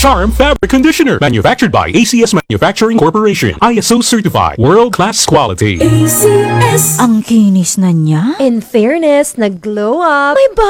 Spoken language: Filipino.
Charm Fabric Conditioner. Manufactured by ACS Manufacturing Corporation. ISO certified. World-class quality. ACS. Ang kinis na niya. In fairness, nag-glow up. May